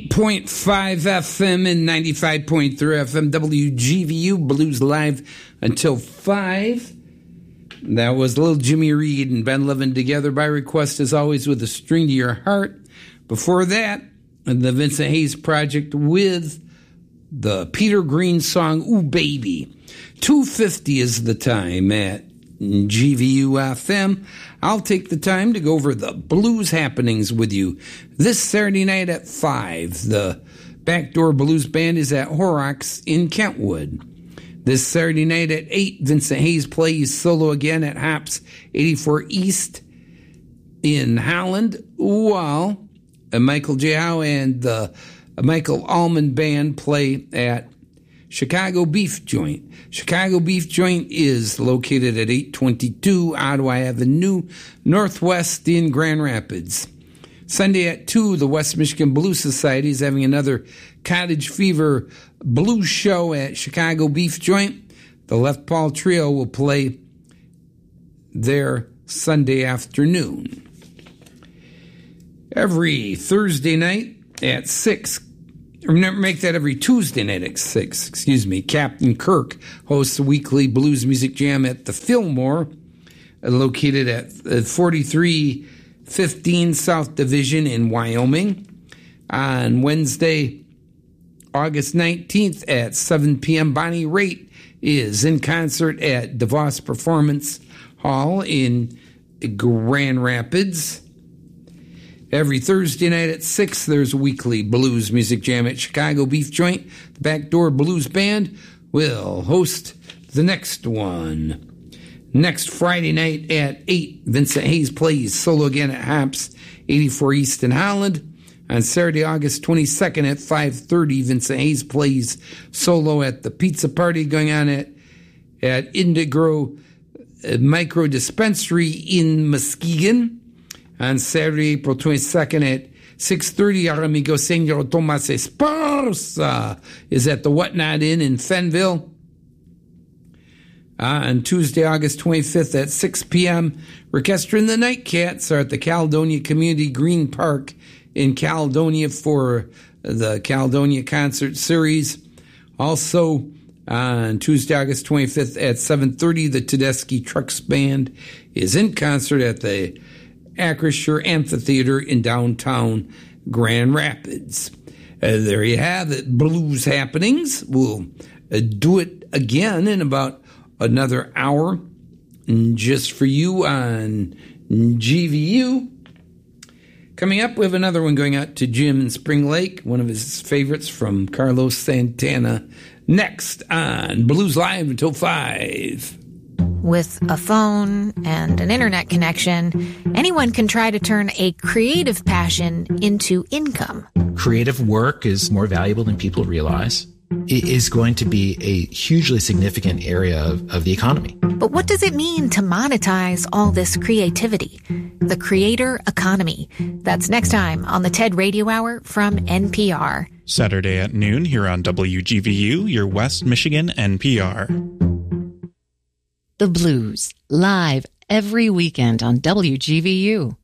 88.5 FM and 95.3 FM, WGVU, Blues Live until 5. That was Little Jimmy Reed and Ben Levin together by request, as always, with A String to Your Heart. Before that, the Vincent Hayes Project with the Peter Green song, Ooh Baby. 2:50 is the time at GVU FM. I'll take the time to go over the blues happenings with you. This Saturday night at 5, the Backdoor Blues Band is at Horrocks in Kentwood. This Saturday night at 8, Vincent Hayes plays solo again at Hops 84 East in Holland, while Michael J. Howe and the Michael Allman Band play at Chicago Beef Joint. Chicago Beef Joint is located at 822 Ottawa Avenue, Northwest in Grand Rapids. Sunday at 2, the West Michigan Blues Society is having another Cottage Fever blues show at Chicago Beef Joint. The Left Paul Trio will play there Sunday afternoon. Every Thursday night at 6, make that every Tuesday night at 6, Captain Kirk hosts a weekly blues music jam at the Fillmore, located at 4315 South Division in Wyoming. On Wednesday, August 19th at 7 p.m., Bonnie Raitt is in concert at DeVos Performance Hall in Grand Rapids. Every Thursday night at 6, there's a weekly blues music jam at Chicago Beef Joint. The Backdoor Blues Band will host the next one. Next Friday night at 8, Vincent Hayes plays solo again at Hops 84 East in Holland. On Saturday, August 22nd at 5:30, Vincent Hayes plays solo at the Pizza Party going on at Indigo Micro Dispensary in Muskegon. On Saturday, April 22nd at 6:30, our amigo Senor Tomas Esparza is at the Whatnot Inn in Fenville. On Tuesday, August 25th at 6 p.m., Orchestra and the Nightcats are at the Caledonia Community Green Park in Caledonia for the Caledonia Concert Series. Also, on Tuesday, August 25th at 7:30, the Tedeschi Trucks Band is in concert at the Acrisure Amphitheater in downtown Grand Rapids. There you have it, blues happenings. We'll do it again in about another hour, just for you on GVU. Coming up, we have another one going out to Jim in Spring Lake, one of his favorites from Carlos Santana. Next on Blues Live until 5. With a phone and an internet connection, anyone can try to turn a creative passion into income. Creative work is more valuable than people realize. It is going to be a hugely significant area of the economy. But what does it mean to monetize all this creativity? The creator economy. That's next time on the TED Radio Hour from NPR. Saturday at noon here on WGVU, your West Michigan NPR. The Blues, live every weekend on WGVU.